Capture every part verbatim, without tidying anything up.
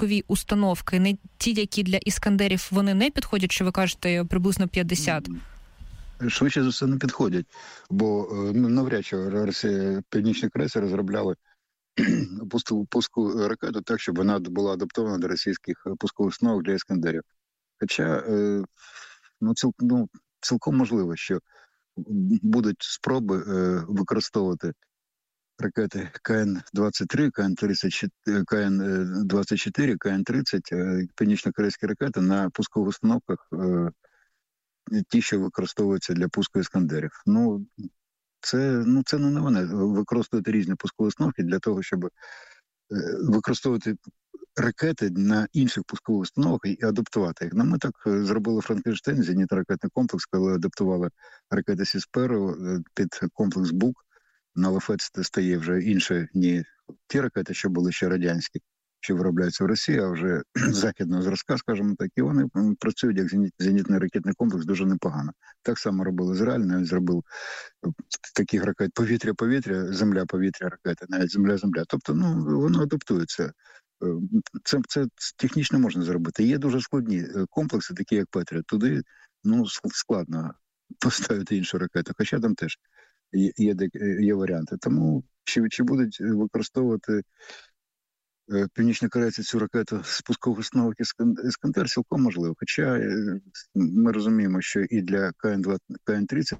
пускові установки, не ті, які для іскандерів, вони не підходять, що ви кажете, приблизно п'ятдесят? Швидше за все не підходять, бо ну, навряд чи Росія, Північний Корея розробляли пуску, пуску ракету так, щоб вона була адаптована до російських пускових установок для іскандерів. Хоча ну, ціл, ну, цілком можливо, що будуть спроби використовувати ракети Ка Ен двадцять три, Ка Ен тридцять, Ка Ен двадцять чотири, Ка Ен тридцять, північно-корейські ракети на пускових установках, ті, що використовуються для пуску іскандерів. Ну, це, ну, це не новини. Використовувати різні пускові установки для того, щоб використовувати ракети на інших пускових установках і адаптувати їх. Ну, ми так зробили Франкенштейн, зенітно-ракетний комплекс, коли адаптували ракети Сісперо під комплекс Бук. На Лафет стає вже інше, не ті ракети, що були ще радянські, що виробляються в Росії, а вже західного зразка, скажімо так, і вони працюють як зенітний ракетний комплекс дуже непогано. Так само робили Ізраїль, навіть зробив таких ракет повітря-повітря, земля-повітря ракети, навіть земля-земля. Тобто, ну, воно адаптується. Це, це технічно можна зробити. Є дуже складні комплекси, такі як Петріот. Туди, ну, складно поставити іншу ракету, хоча там теж є, є, є варіанти. Тому чи, чи будуть використовувати північнокорейці цю ракету з пускових установок «Іскандер» цілком можливо. Хоча ми розуміємо, що і для Ка Ен тридцять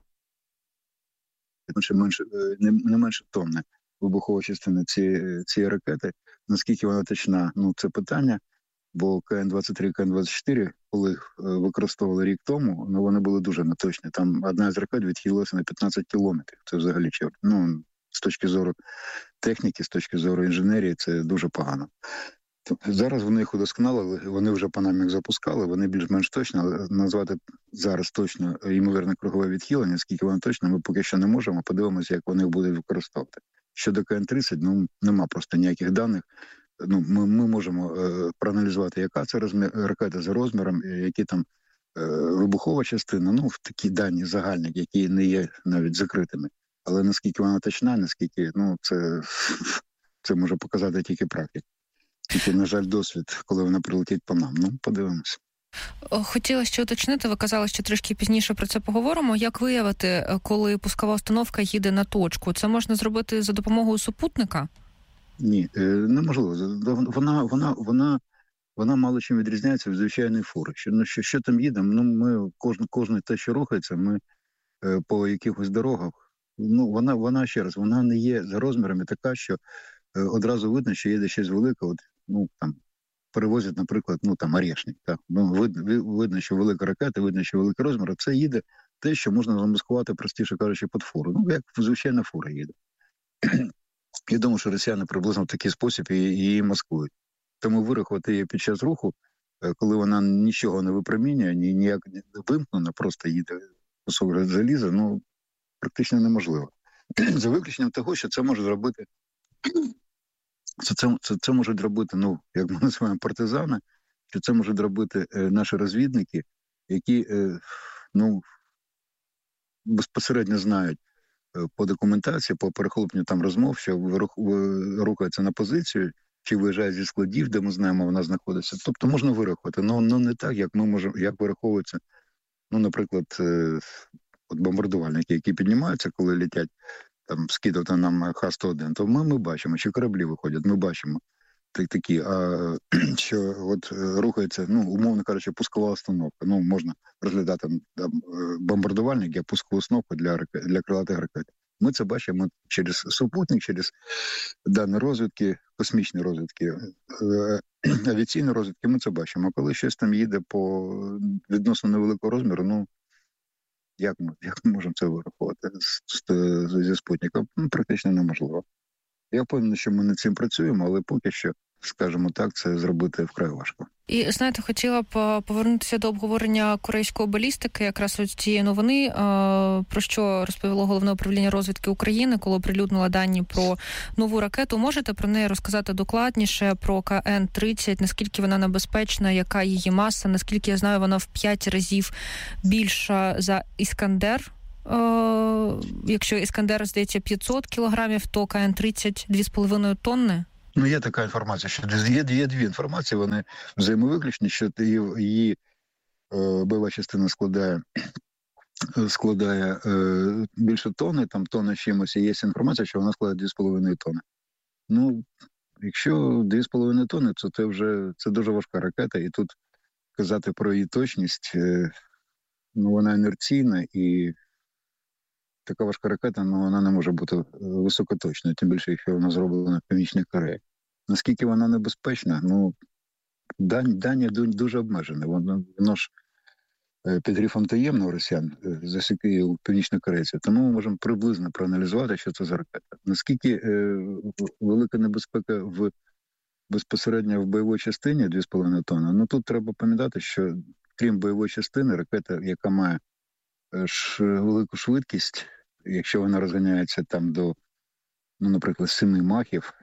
менше, не, не менше тонни вибухова частина цієї, цієї ракети. Наскільки вона точна, ну це питання, бо Ка Ен двадцять три, Ка Ен двадцять чотири, коли використовували рік тому, ну вони були дуже неточні. Там одна з ракет відхилилася на п'ятнадцять кілометрів. Це взагалі, ну, з точки зору техніки, з точки зору інженерії, це дуже погано. Зараз вони їх удосконалили, вони вже по нам їх запускали, вони більш-менш точно, але назвати зараз точно ймовірне кругове відхилення, скільки воно точно, ми поки що не можемо, подивимося, як вони їх будуть використовувати. Щодо Ка Ен тридцять, ну, нема просто ніяких даних. Ну, ми, ми можемо е, проаналізувати, яка це розмір, ракета за розміром, які там е, вибухова частина, ну, такі дані загальні, які не є навіть закритими. Але наскільки вона точна, наскільки, ну, це, це може показати тільки практика. Тільки, на жаль, досвід, коли вона прилетить по нам. Ну, подивимося. Хотіла ще уточнити, ви казали, що трішки пізніше про це поговоримо. Як виявити, коли пускова установка їде на точку? Це можна зробити за допомогою супутника? Ні, неможливо. Вона, вона, вона, вона мало чим відрізняється від звичайної фури. Що, ну, що, що там їде? Ну, ми, кожне, кожне те, що рухається, ми е, по якихось дорогах, ну, вона, вона, ще раз, вона не є за розмірами така, що е, одразу видно, що їде щось велике, от, ну, там, перевозять, наприклад, ну, там, Орешник, так, ну, видно, видно, що велика ракета, видно, що великий розмір, а це їде те, що можна замаскувати, простіше кажучи, під фуру. Ну, як звичайна фура їде. Я думаю, що росіяни приблизно в такий спосіб її маскують. Тому вирахувати її під час руху, коли вона нічого не випромінює, ні, ніяк не вимкнена, просто їде кусок заліза, ну, практично неможливо. За виключенням того, що це може зробити, це, це, це, це можуть робити, ну, як ми називаємо, партизани, що це можуть робити е, наші розвідники, які, е, ну, безпосередньо знають по документації, по перехопленню там розмов, що рухаються на позицію, чи виїжджають зі складів, де ми знаємо, вона знаходиться. Тобто можна вирахувати, але ну, не так, як ми можемо, як вираховується, ну, наприклад, е, от бомбардувальники, які піднімаються, коли летять, там, скидати нам Ха сто один, то ми, ми бачимо, чи кораблі виходять, ми бачимо так, такі, а що от рухається, ну, умовно кажучи, пускова установка, ну, можна розглядати там, бомбардувальник як пускову установку для, для крилатих ракет. Ми це бачимо через супутник, через дані розвідки, космічні розвідки, авіаційні розвідки, ми це бачимо. А коли щось там їде по відносно невеликого розміру, ну, як ми, як ми можемо це вирахувати зі спутника? Ну, практично неможливо. Я впевнений, що ми над цим працюємо, але поки що, скажімо так, це зробити вкрай важко. І, знаєте, хотіла б повернутися до обговорення корейської балістики, якраз ось цієї новини, про що розповіло Головне управління розвідки України, коли оприлюднило дані про нову ракету. Можете про неї розказати докладніше, про Ка Ен тридцять, наскільки вона небезпечна, яка її маса, наскільки я знаю, вона в п'ять разів більша за «Іскандер». Якщо «Іскандер», здається, п'ятсот кілограмів, то Ка Ен тридцять – дві з половиною тонни? Ну, є така інформація, що є, є дві інформації, вони взаємовиключні, що її е, бойова частина складає складає е, більше тони, там тонна чимось, і є інформація, що вона складає дві з половиною тонни. Ну, якщо дві з половиною тонни, то це вже це дуже важка ракета, і тут казати про її точність, е, ну, вона інерційна, і така важка ракета, ну, вона не може бути високоточною, тим більше, якщо вона зроблена в Північній Кореї. Наскільки вона небезпечна, ну, дані, дані дуже обмежені. Воно, воно ж під грифом таємно росіян засікли у північнокорейців, тому ми можемо приблизно проаналізувати, що це за ракета. Наскільки е, велика небезпека в безпосередньо в бойовій частині дві з половиною тонни, ну тут треба пам'ятати, що крім бойової частини, ракета, яка має ш, велику швидкість, якщо вона розганяється там до, ну, наприклад, семи махів,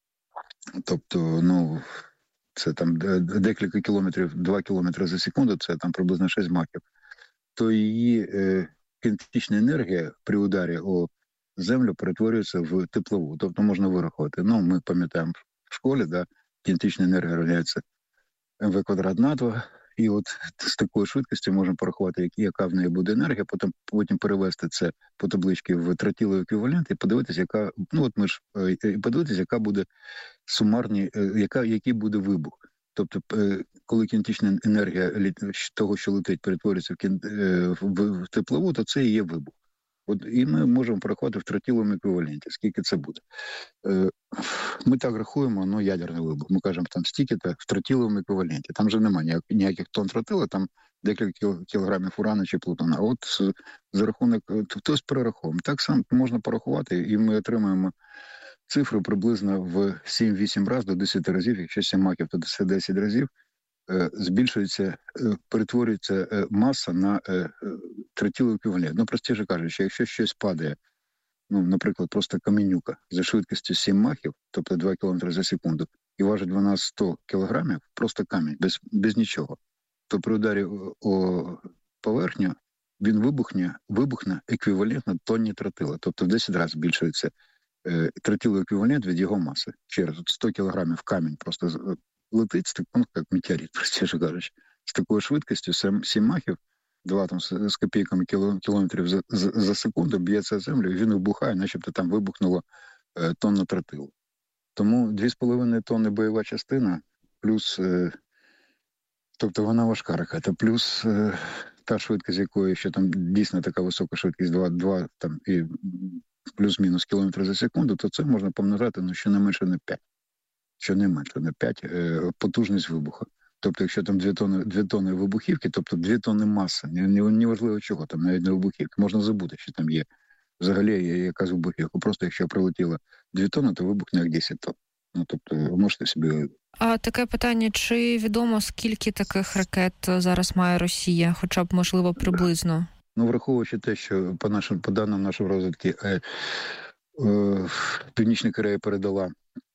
тобто, ну, це там декілька кілометрів, два кілометри за секунду, це там приблизно шість махів, то її е, кінетична енергія при ударі о землю перетворюється в теплову. Тобто можна вирахувати. Ну, ми пам'ятаємо в школі, да, кінетична енергія равняється ем ве квадрат на два, і от з такою швидкістю можемо порахувати, яка в неї буде енергія, потім, потім перевести це по табличці в тротиловий еквівалент і подивитися, яка, ну от ми ж, і подивитися, яка буде сумарні, яка, який буде вибух. Тобто, коли кінетична енергія того, що летить, перетворюється в, кін... в теплову, то це і є вибух. От, і ми можемо порахувати в тротиловому еквіваленті, скільки це буде. Ми так рахуємо, ну, ядерний вибух. Ми кажемо, там стільки-то в тротиловому еквіваленті. Там вже немає ніяких тонн тротила, там декілька кілограмів урану чи плутона. А от за рахунок, хтось перераховує. Так само можна порахувати, і ми отримаємо цифру приблизно в сім-вісім разів до десяти разів, якщо сім махів, то це десять разів, збільшується, перетворюється маса на тротиловий еквівалент. Ну, простіше кажучи, якщо щось падає, ну, наприклад, просто каменюка за швидкістю сім махів, тобто два кілометри за секунду, і важить вона сто кілограмів, просто камінь, без, без нічого, то при ударі о поверхню він вибухне, вибухне еквівалентно тонні тротила, тобто в десять разів збільшується е, тротиловий еквівалент від його маси. Через сто кілограмів камінь просто летить, ну, як метеорит, простіше кажучи, з такою швидкістю сім махів, два там з копійками кілометрів за, за, за секунду б'ється землю, і він вибухає, начебто там вибухнуло е, тонна тротилу. Тому дві з половиною тонни бойова частина, плюс, е, тобто вона важка ракета, плюс е, та швидкість, якої ще там дійсно така висока швидкість, два там і плюс-мінус кілометри за секунду, то це можна помножати, ну, щонайменше на п'ять. Щонайменше на п'ять е, потужність вибуху. Тобто, якщо там дві тонни, дві тонни вибухівки, тобто дві тонни маси, неважливо не чого, там навіть не вибухівки, можна забути, що там є взагалі є якась вибухівка. Просто якщо прилетіло дві тонни, то вибухне як десять тонн. Ну, тобто, можете собі... А таке питання, чи відомо, скільки таких ракет зараз має Росія, хоча б, можливо, приблизно? Ну, враховуючи те, що по нашим, по даним нашої розвідки, е, е, Північна Корея передала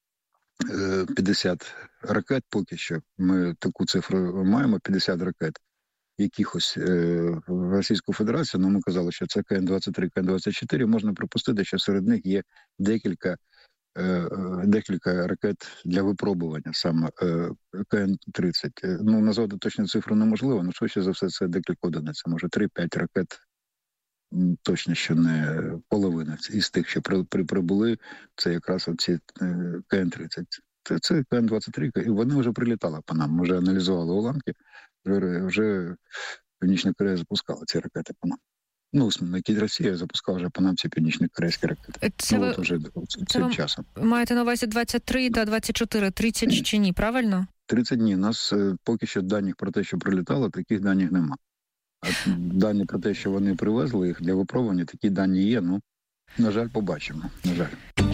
п'ятдесят ракет поки що. Ми таку цифру маємо, п'ятдесят ракет якихось е, в Російську Федерацію, але ми казали, що це ка ен двадцять три, ка ен двадцять чотири, можна припустити, що серед них є декілька, е, декілька ракет для випробування, саме е, ка ен тридцять. Ну, назвати точну цифру неможливо, але швидше за все це декілька одиниць, може три-п'ять ракет. Точно, що не половина із тих, що при, при, прибули, це якраз оці ка ен тридцять. Це, це ка ен двадцять три, і вони вже прилітали по нам. Ми вже аналізували уламки, вже, вже Північна Корея запускала ці ракети по нам. Ну, які Росія запускала вже по нам ці північно-корейські ракети. Це, ну, ви, от вже цим часом. Маєте на увазі двадцять три та двадцять чотири, тридцять чи ні, правильно? тридцять ні. У нас поки що даних про те, що прилітало, таких даних немає. А дані про те, що вони привезли їх для випробування, такі дані є, ну, на жаль, побачимо, на жаль.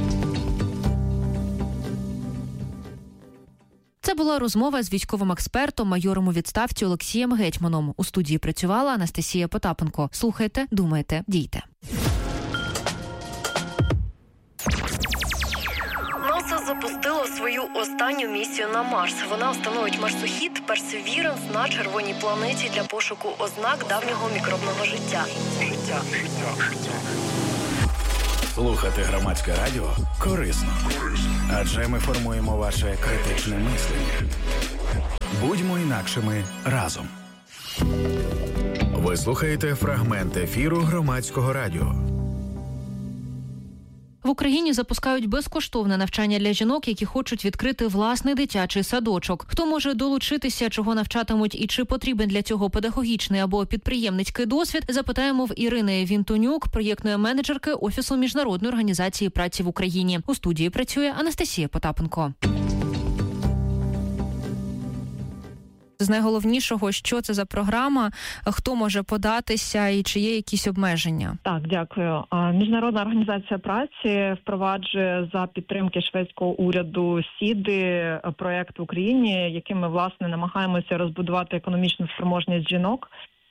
Це була розмова з військовим експертом, майором у відставці Олексієм Гетьманом. У студії працювала Анастасія Потапенко. Слухайте, думайте, дійте. НАСА запустило свою останню місію на Марс. Вона встановить марсохід Perseverance на червоній планеті для пошуку ознак давнього мікробного життя. Життя. Життя. Життя. Слухати Громадське радіо корисно. Адже ми формуємо ваше критичне мислення. Будьмо інакшими разом. Ви слухаєте фрагмент ефіру Громадського радіо. В Україні запускають безкоштовне навчання для жінок, які хочуть відкрити власний дитячий садочок. Хто може долучитися, чого навчатимуть і чи потрібен для цього педагогічний або підприємницький досвід, запитаємо в Ірини Вінтонюк, проєктної менеджерки Офісу Міжнародної організації праці в Україні. У студії працює Анастасія Потапенко. З найголовнішого, що це за програма, хто може податися і чи є якісь обмеження? Так, дякую. Міжнародна організація праці впроваджує за підтримки шведського уряду СІДи проєкт в Україні, яким ми, власне, намагаємося розбудувати економічну спроможність жінок.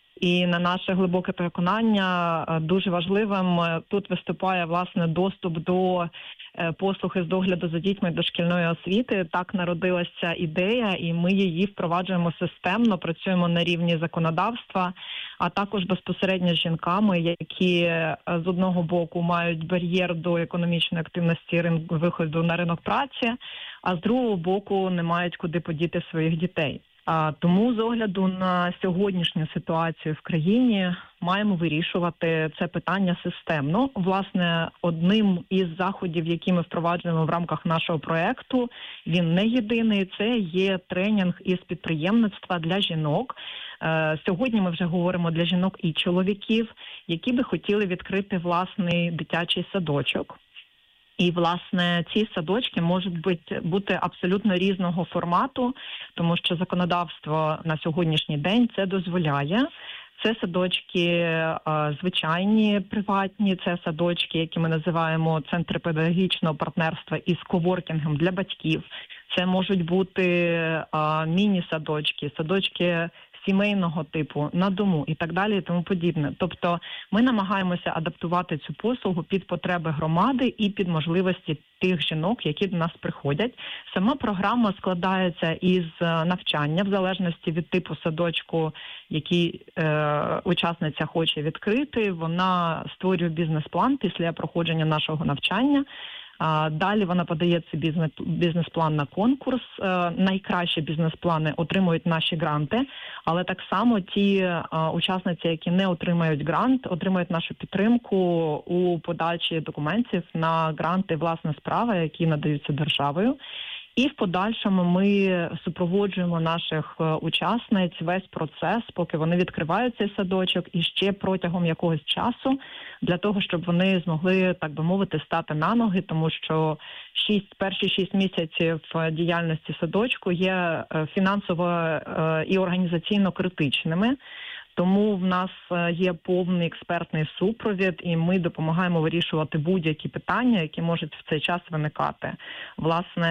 І на наше глибоке переконання дуже важливим тут виступає, власне, доступ до послуг із догляду за дітьми дошкільної освіти. Так народилася ідея, і ми її впроваджуємо системно, працюємо на рівні законодавства, а також безпосередньо з жінками, які з одного боку мають бар'єр до економічної активності виходу на ринок праці, а з другого боку не мають куди подіти своїх дітей. А тому з огляду на сьогоднішню ситуацію в країні маємо вирішувати це питання системно. Власне, одним із заходів, які ми впроваджуємо в рамках нашого проєкту, він не єдиний, це є тренінг із підприємництва для жінок. Сьогодні ми вже говоримо для жінок і чоловіків, які би хотіли відкрити власний дитячий садочок. І, власне, ці садочки можуть бути, бути абсолютно різного формату, тому що законодавство на сьогоднішній день це дозволяє. Це садочки а, звичайні, приватні, це садочки, які ми називаємо центри педагогічного партнерства із коворкінгом для батьків. Це можуть бути а, міні-садочки, садочки сімейного типу, на дому і так далі і тому подібне. Тобто ми намагаємося адаптувати цю послугу під потреби громади і під можливості тих жінок, які до нас приходять. Сама програма складається із навчання, в залежності від типу садочку, який е, учасниця хоче відкрити. Вона створює бізнес-план після проходження нашого навчання. Далі вона подає цей бізнес, бізнес-план на конкурс. Найкращі бізнес-плани отримують наші гранти, але так само ті учасниці, які не отримають грант, отримують нашу підтримку у подачі документів на гранти «Власна справа», які надаються державою. І в подальшому ми супроводжуємо наших учасниць весь процес, поки вони відкривають цей садочок, і ще протягом якогось часу, для того, щоб вони змогли, так би мовити, стати на ноги, тому що шість, перші шість місяців діяльності садочку є фінансово і організаційно критичними. Тому в нас є повний експертний супровід, і ми допомагаємо вирішувати будь-які питання, які можуть в цей час виникати. Власне,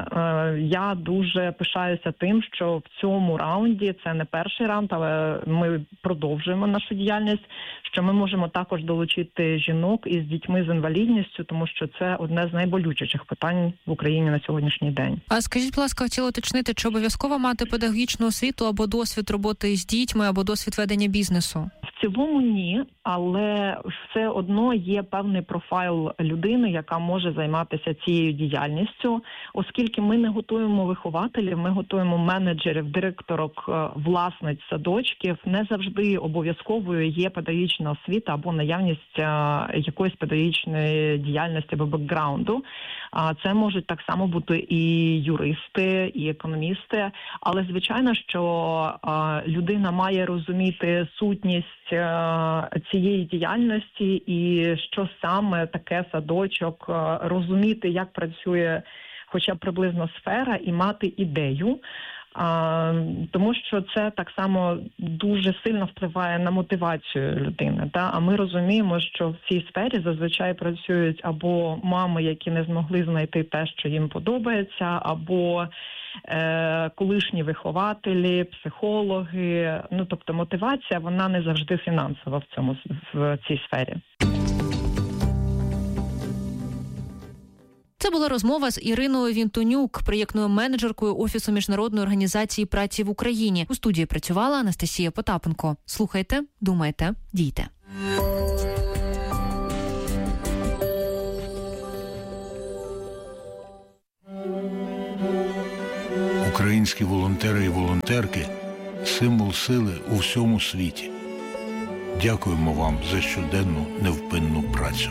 я дуже пишаюся тим, що в цьому раунді, це не перший раунд, але ми продовжуємо нашу діяльність, що ми можемо також долучити жінок із дітьми з інвалідністю, тому що це одне з найболючіших питань в Україні на сьогоднішній день. А скажіть, будь ласка, хотіла уточнити, чи обов'язково мати педагогічну освіту або досвід роботи з дітьми, або досвід ведення бізнесу? В цілому ні, але все одно є певний профайл людини, яка може займатися цією діяльністю, оскільки ми не готуємо вихователів, ми готуємо менеджерів, директорок, власниць садочків. Не завжди обов'язковою є педагогічна освіта або наявність якоїсь педагогічної діяльності або бекграунду. Це можуть так само бути і юристи, і економісти, але звичайно, що людина має розуміти сутність цієї діяльності і що саме таке садочок, розуміти, як працює хоча б приблизно сфера і мати ідею. А, тому що це так само дуже сильно впливає на мотивацію людини. Та? А ми розуміємо, що в цій сфері зазвичай працюють або мами, які не змогли знайти те, що їм подобається, або е, колишні вихователі, психологи. Ну, тобто мотивація, вона не завжди фінансова в цьому, в цій сфері. Це була розмова з Іриною Вінтонюк, проєктною менеджеркою Офісу Міжнародної організації праці в Україні. У студії працювала Анастасія Потапенко. Слухайте, думайте, дійте. українські волонтери і волонтерки – символ сили у всьому світі. Дякуємо вам за щоденну невпинну працю.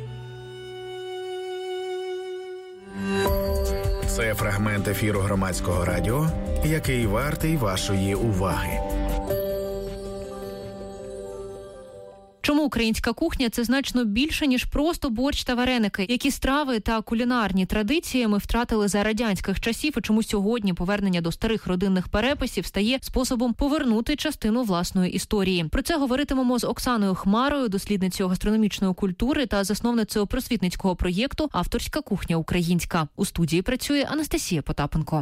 Це фрагмент ефіру Громадського радіо, який вартий вашої уваги. Чому українська кухня – це значно більше, ніж просто борщ та вареники? Які страви та кулінарні традиції ми втратили за радянських часів, і чому сьогодні повернення до старих родинних переписів стає способом повернути частину власної історії? Про це говоритимемо з Оксаною Хмарою, дослідницею гастрономічної культури та засновницею просвітницького проєкту «Авторська кухня українська». У студії працює Анастасія Потапенко.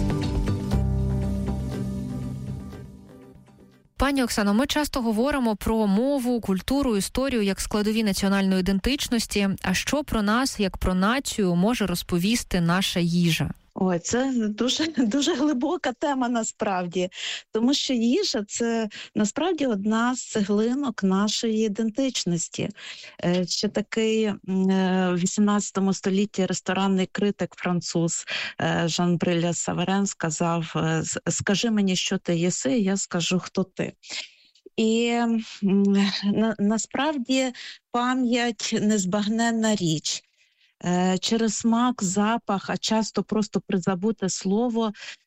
Пані Оксано, ми часто говоримо про мову, культуру, історію як складові національної ідентичності. А що про нас, як про націю, може розповісти наша їжа? Ой, це дуже, дуже глибока тема насправді, тому що їжа – це насправді одна з цеглинок нашої ідентичності. Ще такий в вісімнадцятому столітті ресторанний критик француз Жан-Брюль Саверен сказав: «Скажи мені, що ти єси, я скажу, хто ти». І на, насправді пам'ять – незбагненна річ. Через смак, запах, а часто просто призабуте слово,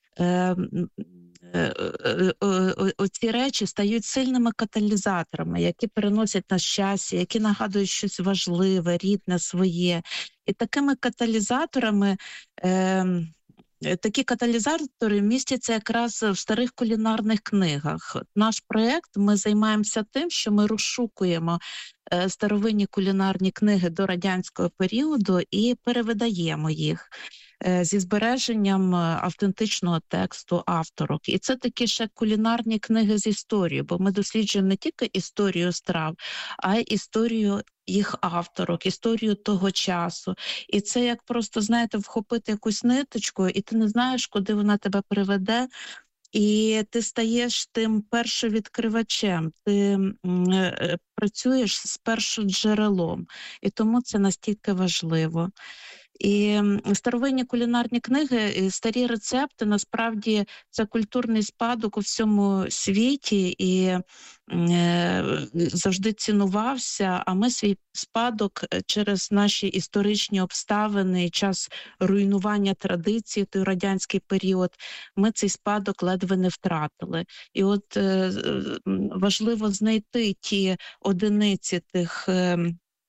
оці речі стають сильними каталізаторами, які переносять на щастя, які нагадують щось важливе, рідне, своє. І такими каталізаторами, такі каталізатори містяться якраз в старих кулінарних книгах. Наш проєкт, ми займаємося тим, що ми розшукуємо старовинні кулінарні книги до радянського періоду і перевидаємо їх зі збереженням автентичного тексту авторок. І це такі ще кулінарні книги з історією, бо ми досліджуємо не тільки історію страв, а й історію їх авторок, історію того часу. І це як просто, знаєте, вхопити якусь ниточку, і ти не знаєш, куди вона тебе приведе, і ти стаєш тим першовідкривачем, ти е, працюєш з першоджерелом, і тому це настільки важливо. І старовинні кулінарні книги, старі рецепти, насправді, це культурний спадок у всьому світі і е, завжди цінувався, а ми свій спадок через наші історичні обставини і час руйнування традицій, той радянський період, ми цей спадок ледве не втратили. І от е, важливо знайти ті одиниці тих е,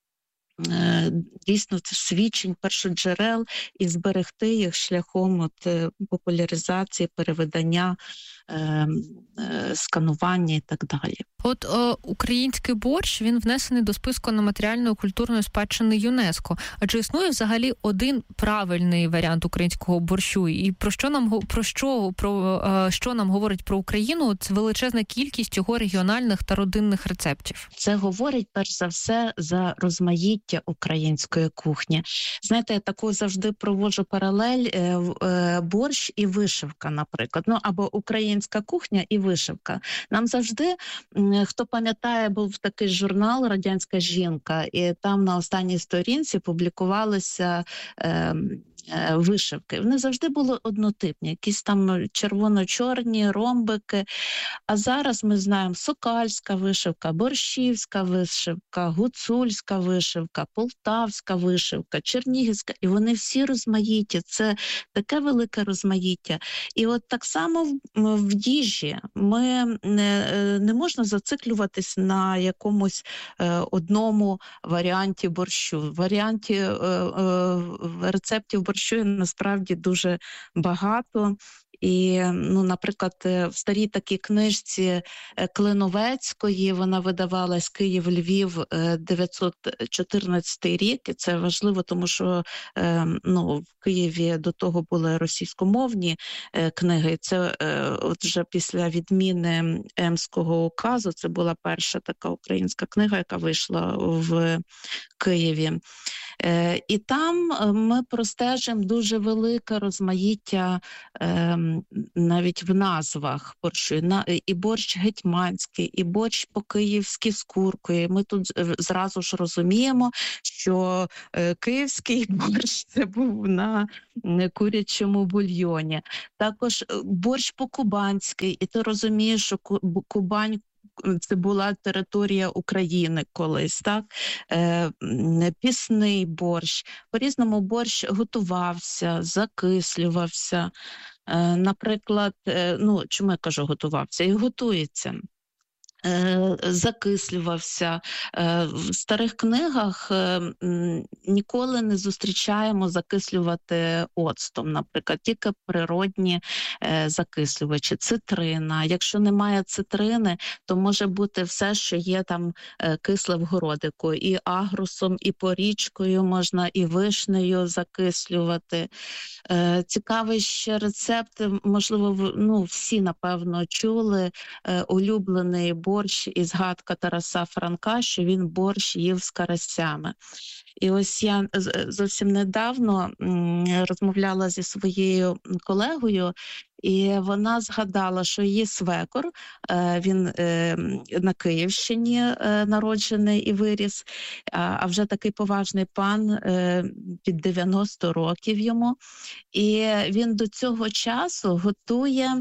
дійсно свідчень, першоджерел і зберегти їх шляхом от популяризації, перевидання, е, е, сканування і так далі. От е, український борщ, він внесений до списку нематеріальної культурної спадщини ЮНЕСКО. А чи існує взагалі один правильний варіант українського борщу? І про що нам про що про е, що нам говорить про Україну? Це величезна кількість його регіональних та родинних рецептів. Це говорить перш за все за розмаїття української кухні. Знаєте, я таку завжди проводжу паралель е, е, борщ і вишивка, наприклад. Ну або українська кухня і вишивка. Нам завжди хто пам'ятає, був такий журнал «Радянська жінка», і там на останній сторінці публікувалися е, е, вишивки. Вони завжди були однотипні, якісь там червоно-чорні ромбики. А зараз ми знаємо сокальська вишивка, борщівська вишивка, гуцульська вишивка, полтавська вишивка, чернігівська. І вони всі розмаїті. Це таке велике розмаїття. І от так само в, в їжі ми не, не можна зациклюватись на якомусь е, одному варіанті борщу. В варіанті е, е, рецептів борщу насправді дуже багато. І, ну, наприклад, в старій такій книжці Клиновецької, вона видавалась Київ-Львів, дев'ятсот чотирнадцятий рік. І це важливо, тому що ну, в Києві до того були російськомовні книги. І це от вже після відміни Емського указу, це була перша така українська книга, яка вийшла в Києві. І там ми простежимо дуже велике розмаїття навіть в назвах борщу. І борщ гетьманський, і борщ по-київськи з куркою. Ми тут зразу ж розуміємо, що київський борщ – це був на курячому бульйоні. Також борщ по-кубанськи, і ти розумієш, що Кубань – це була територія України колись, так? Е, пісний борщ. По-різному борщ готувався, закислювався. Е, наприклад, е, ну, чому я кажу готувався? І готується. Закислювався. В старих книгах ніколи не зустрічаємо закислювати оцтом, наприклад, тільки природні закислювачі, цитрина. Якщо немає цитрини, то може бути все, що є там кисле в городику. І агрусом, і порічкою можна, і вишнею закислювати. Цікавий ще рецепт, можливо, ну, всі, напевно, чули, улюблений борщ і згадка Тараса Франка, що він борщ їв з карасями. І ось я зовсім недавно розмовляла зі своєю колегою, і вона згадала, що її свекор, він на Київщині народжений і виріс, а вже такий поважний пан, під дев'яносто років йому, і він до цього часу готує,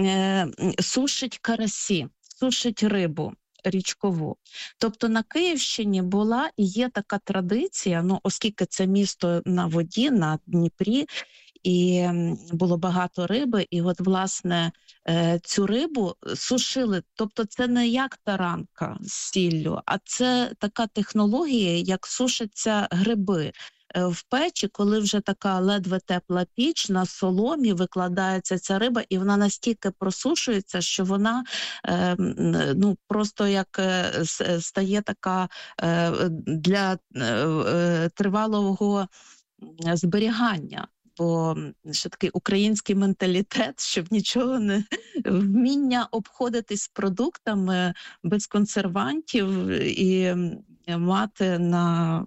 сушить карасі, сушить рибу річкову. Тобто на Київщині була і є така традиція, ну, оскільки це місто на воді, на Дніпрі, і було багато риби, і от, власне, цю рибу сушили. Тобто це не як таранка з сіллю, а це така технологія, як сушаться гриби. В печі, коли вже така ледве тепла піч, на соломі викладається ця риба, і вона настільки просушується, що вона е, ну, просто як е, стає така е, для е, тривалого зберігання. Бо ще такий український менталітет, щоб нічого не... вміння обходитись продуктами без консервантів і мати на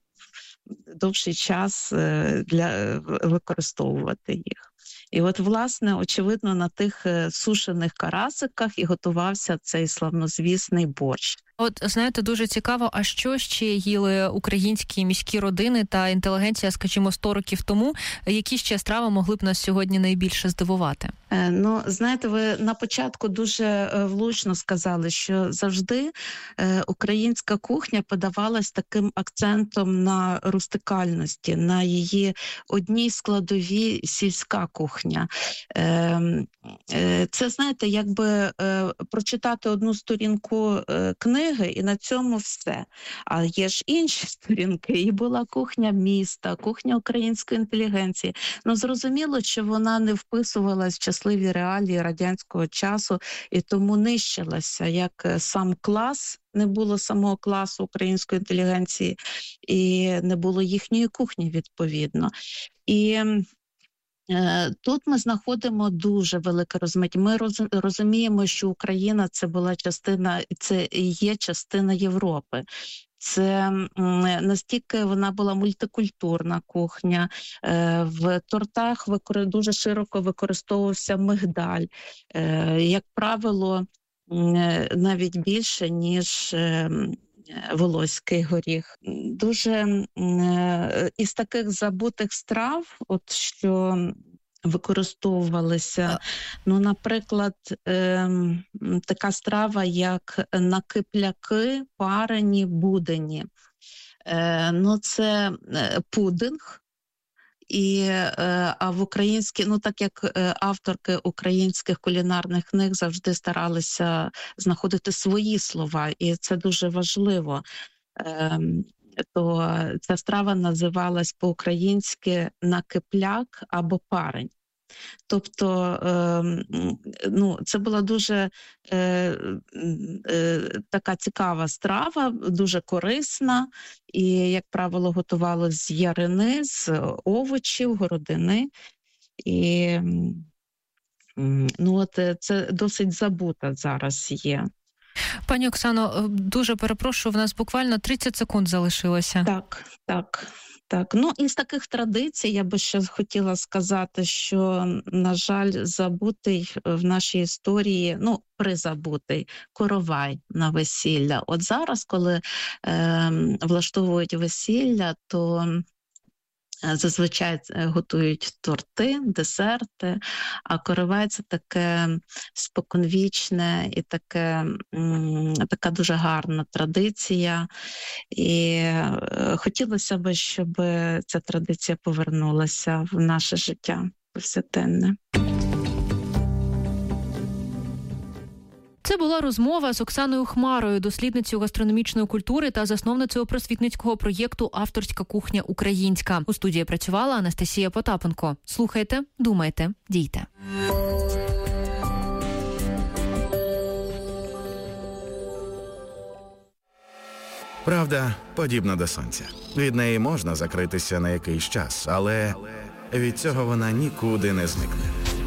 довший час для використовувати їх. І от, власне, очевидно, на тих сушених карасиках і готувався цей славнозвісний борщ. От, знаєте, дуже цікаво, а що ще їли українські міські родини та інтелігенція, скажімо, сто років тому? Які ще страви могли б нас сьогодні найбільше здивувати? Е, ну, знаєте, ви на початку дуже влучно сказали, що завжди е, українська кухня подавалась таким акцентом на рустикальності, на її одній складовій сільська кухня. Е, е, це, знаєте, якби е, прочитати одну сторінку е, книги, і на цьому все. А є ж інші сторінки. І була кухня міста, кухня української інтелігенції. Ну, зрозуміло, що вона не вписувалась в щасливі реалії радянського часу і тому нищилася, як сам клас. Не було самого класу української інтелігенції і не було їхньої кухні, відповідно. І тут ми знаходимо дуже велике розмиття. Ми розуміємо, що Україна – це була частина, це є частина Європи. Це настільки вона була мультикультурна кухня. В тортах дуже широко використовувався мигдаль. Як правило, навіть більше, ніж волоський горіх. Дуже із таких забутих страв, от що використовувалися, ну, наприклад, е, така страва, як накипляки, парені, будені. Е, ну, це пудинг. І, е, а в українській, ну так як е, авторки українських кулінарних книг завжди старалися знаходити свої слова, і це дуже важливо, е, то ця страва називалась по-українськи накипляк або парень. Тобто, е, ну, це була дуже е, е, така цікава страва, дуже корисна, і, як правило, готувалася з ярини, з овочів, городини. І, ну, от, це досить забута зараз є. Пані Оксано, дуже перепрошую, в нас буквально тридцять секунд залишилося. Так, так. Так, ну із таких традицій я би ще хотіла сказати, що, на жаль, забутий в нашій історії, ну, призабутий коровай на весілля. От зараз, коли е, влаштовують весілля, то зазвичай готують торти, десерти, а коровай – це таке споконвічне і таке, така дуже гарна традиція. І хотілося б, щоб ця традиція повернулася в наше життя повсякденне. Це була розмова з Оксаною Хмарою, дослідницею гастрономічної культури та засновницею просвітницького проєкту «Авторська кухня українська». У студії працювала Анастасія Потапенко. Слухайте, думайте, дійте. Правда подібна до сонця. Від неї можна закритися на якийсь час, але від цього вона нікуди не зникне.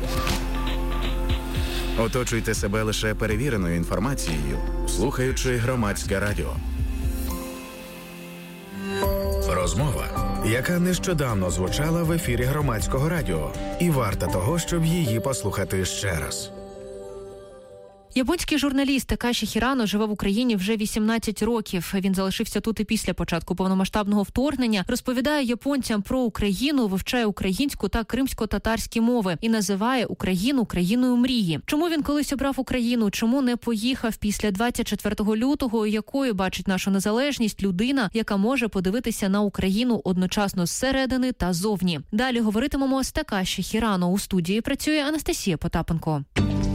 Оточуйте себе лише перевіреною інформацією, слухаючи Громадське радіо. Розмова, яка нещодавно звучала в ефірі Громадського радіо, і варта того, щоб її послухати ще раз. Японський журналіст Такаші Хірано живе в Україні вже вісімнадцять років. Він залишився тут і після початку повномасштабного вторгнення. Розповідає японцям про Україну, вивчає українську та кримсько-татарські мови і називає Україну країною мрії. Чому він колись обрав Україну? Чому не поїхав після двадцять четвертого лютого? Якою бачить нашу незалежність людина, яка може подивитися на Україну одночасно зсередини та зовні? Далі говоритимемо з Такаші Хірано. У студії працює Анастасія Потапенко.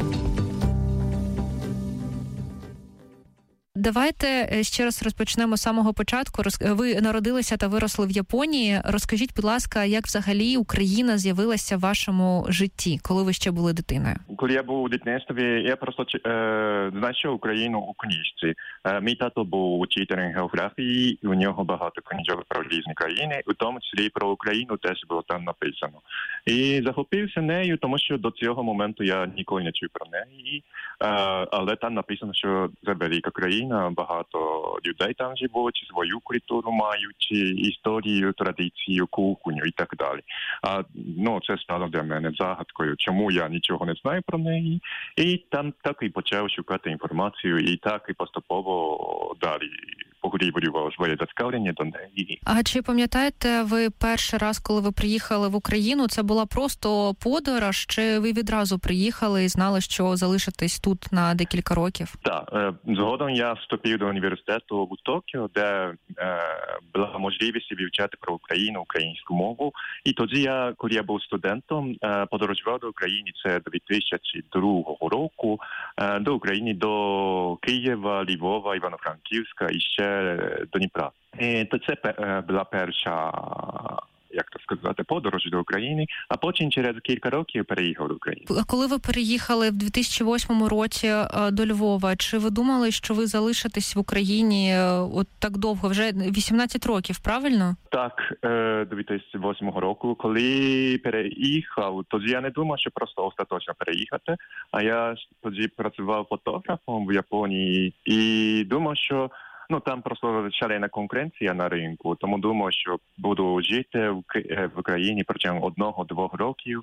Давайте ще раз розпочнемо з самого початку. Ви народилися та виросли в Японії. Розкажіть, будь ласка, як взагалі Україна з'явилася в вашому житті, коли ви ще були дитиною? Коли я був у дитинстві, я просто е, знайшов Україну у книжці. Е, мій тато був учителем географії, у нього багато книжок про різні країни, у тому числі про Україну теж було там написано. І захопився нею, тому що до цього моменту я ніколи не чув про неї, е, але там написано, що це велика країна. Багато людей там живуть, свою культуру мають, історію, традицію, кухню і так далі. А, ну, це стало для мене загадкою, чому я нічого не знаю про неї. І там так і почав шукати інформацію, і так і поступово далі поглиблював своє зацікавлення до неї. А чи пам'ятаєте ви перший раз, коли ви приїхали в Україну, це була просто подорож, чи ви відразу приїхали і знали, що залишитесь тут на декілька років? Так, згодом я вступив до університету в Токіо, де е, була можливість вивчати про Україну, українську мову. І тоді я, коли я був студентом, е, подорожував до України, це дві тисячі другого року, е, до України, до Києва, Львова, Івано-Франківська і ще до Дніпра. І то це е, була перша, як то сказати, подорож до України, а потім через кілька років переїхав до України. А коли ви переїхали в дві тисячі восьмому році до Львова, чи ви думали, що ви залишитесь в Україні от так довго, вже вісімнадцять років, правильно? Так, дві тисячі восьмого року, коли переїхав, тоді я не думав, що просто остаточно переїхати, а я тоді працював фотографом в Японії і думав, що ну, там просто шалена конкуренція на ринку, тому думаю, що буду жити в Україні протягом одного-двох років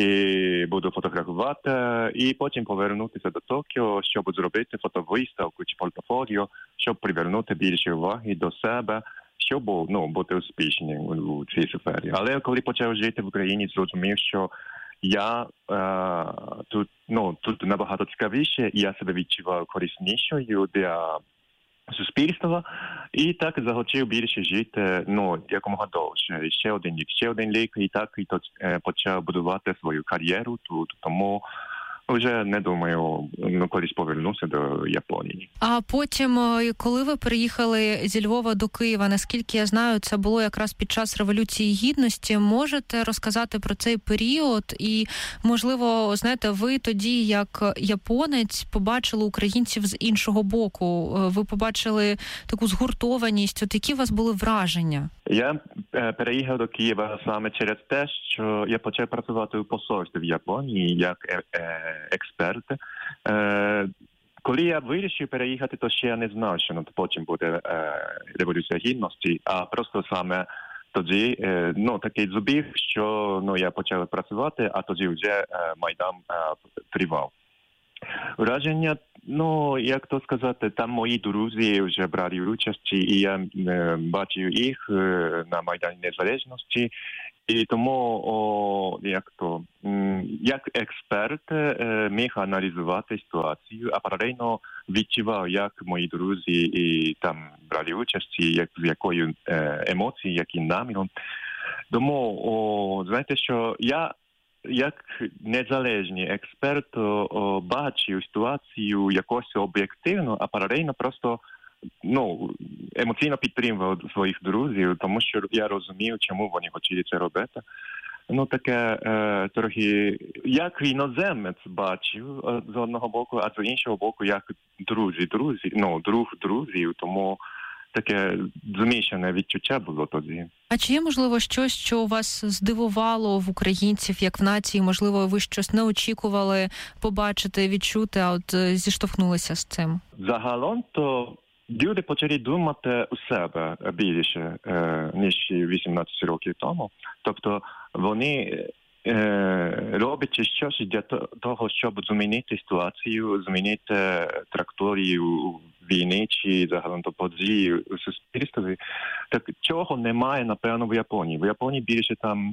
і буду фотографувати, і потім повернутися до Токіо, щоб зробити фотовиставку чи портфоліо, щоб привернути більше уваги до себе, щоб ну, бути успішним у цій сфері. Але коли почав жити в Україні, зрозумів, що я е, тут, ну, тут набагато цікавіше, і я себе відчував кориснішою для суспільства, і так захотів більше жити, ну, якомога довше. Ще один рік, ще один рік, і так і то, е, почав будувати свою кар'єру тут, тому вже не думаю, ну, колись повернуся до Японії. А потім, коли ви переїхали зі Львова до Києва, наскільки я знаю, це було якраз під час Революції Гідності. Можете розказати про цей період? І, можливо, знаєте, ви тоді, як японець, побачили українців з іншого боку. Ви побачили таку згуртованість. От які у вас були враження? Я е, переїхав до Києва саме через те, що я почав працювати у посольстві в Японії як е, е, експерт. Е, коли я вирішив переїхати, то ще я не знав, що ну, потім буде е, Революція Гідності, а просто саме тоді е, ну, такий зубів, що ну, я почав працювати, а тоді вже е, Майдан е, тривав. Враження, ну, як то сказати, там мої друзі вже брали участь, і я е, бачив їх е, на Майдані Незалежності. І тому, о, як то, як експерт е, міг аналізувати ситуацію, а паралельно відчував, як мої друзі і там брали участь, і як, з якою е, емоцією, яким наміром. Тому, о, знаєте, що я як незалежний експерт о, бачив ситуацію якось об'єктивно, а паралельно просто ну, емоційно підтримував своїх друзів, тому що я розумів, чому вони хотіли це робити. Ну, таке е, трохи, як іноземець бачив е, з одного боку, а з іншого боку, як друзі, друзі, ну, друг друзів, тому таке змішане відчуття було тоді. А чи є, можливо, щось, що вас здивувало в українців, як в нації? Можливо, ви щось не очікували побачити, відчути, а от зіштовхнулися з цим? Загалом, то люди почали думати у себе більше, е, ніж вісімнадцять років тому. Тобто вони е, роблять щось для того, щоб змінити ситуацію, змінити траєкторію війни чи загалом то події у суспільстві. Так чого немає, напевно, в Японії. В Японії більше там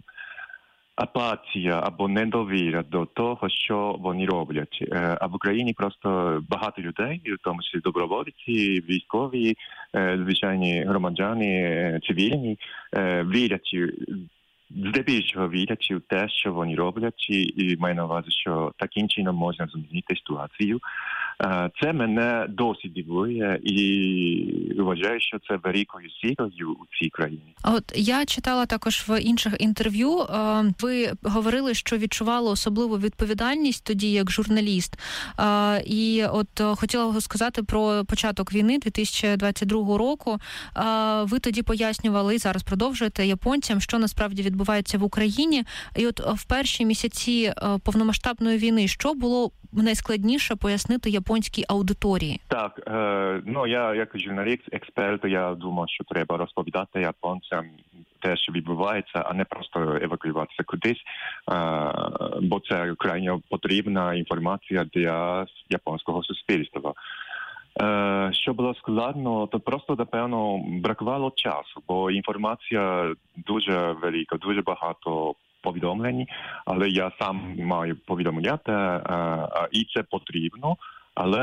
апатія або недовіра до того, що вони роблять. А в Україні просто багато людей, в тому числі добровольці, військові, звичайні громадяни, цивільні, вірять, здебільшого вірять в те, що вони роблять, і маю на увазі, що таким чином можна змінити ситуацію. Це мене досить дивує і вважаю, що це великою силою у цій країні. А от я читала також в інших інтерв'ю, ви говорили, що відчували особливу відповідальність тоді як журналіст. І от хотіла сказати про початок війни дві тисячі двадцять другого року. Ви тоді пояснювали і зараз продовжуєте японцям, що насправді відбувається в Україні. І от в перші місяці повномасштабної війни, що було найскладніше пояснити японській аудиторії? Так, е, ну я як журналіст, експерт, я думав, що треба розповідати японцям те, що відбувається, а не просто евакуюватися кудись, е, бо це крайне потрібна інформація для японського суспільства. Е, що було складно, то просто, напевно, бракувало часу, бо інформація дуже велика, дуже багато повідомлені, але я сам маю повідомляти, і це потрібно, але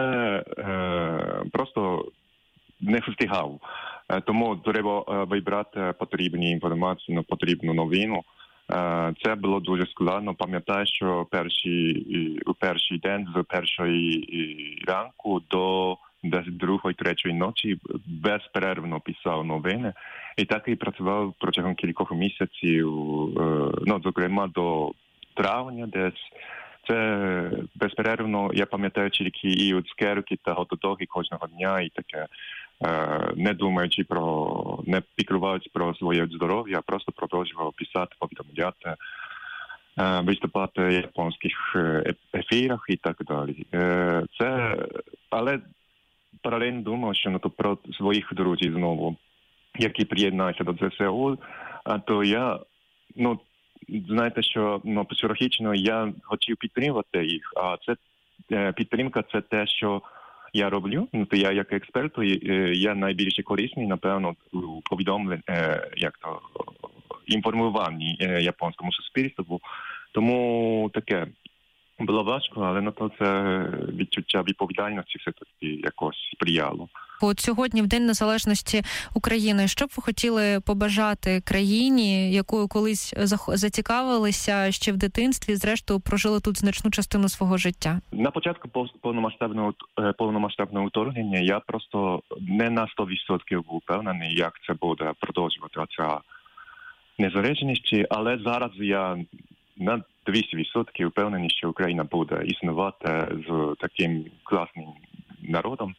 е, просто не встигав. Тому треба вибрати потрібні інформації, потрібну новину. Це було дуже складно. Пам'ятаю, що перший, у перший день з першої ранку до десь другої, третьої ночі безперервно писав новини. І так і працював протягом кількох місяців, ну, зокрема, до травня десь. Це безперервно, я пам'ятаю тільки і цукерки та готодоги кожного дня, і таке, не думаючи про, не піклуватися про своє здоров'я, а просто продовжував писати, повідомляти, виступати в японських ефірах і так далі. Це, але паралельно думав, що ну, то про своїх друзів знову, які приєднаються до ЗСУ, а то я, ну, знаєте, що ну, психологічно я хотів підтримувати їх, а це підтримка – це те, що я роблю. Ну, то я як експерт, я найбільш корисний, напевно, у повідомленні, як то, інформуванні японському суспільству. Тому таке було важко, але на то це відчуття відповідальності все-таки якось сприяло. От сьогодні, в День Незалежності України, що б ви хотіли побажати країні, якою колись зацікавилися ще в дитинстві, зрештою прожили тут значну частину свого життя? На початку повномасштабного, повномасштабного вторгнення я просто не на сто відсотків був впевнений, як це буде продовжувати ця незалежність, але зараз я на двісті відсотків впевнений, що Україна буде існувати з таким класним народом.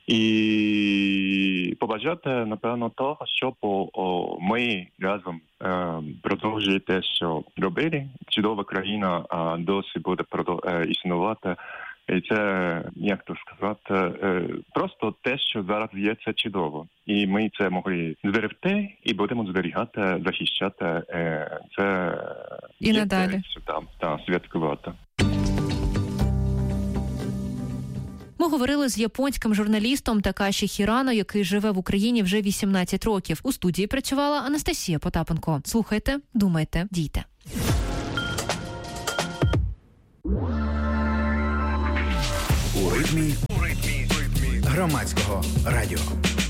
І побажати, напевно, того, щоб о, ми разом е, продовжуємо те, що робили. Чудова країна а, досі буде продов... е, існувати. І це, як то сказати, просто те, що зараз є, це чудово. І ми це могли зберегти і будемо зберігати, захищати. Це і надалі. Там, там, святкувати. Ми говорили з японським журналістом Такаші Хірано, який живе в Україні вже вісімнадцять років. У студії працювала Анастасія Потапенко. Слухайте, думайте, дійте. У ритмі громадського радіо.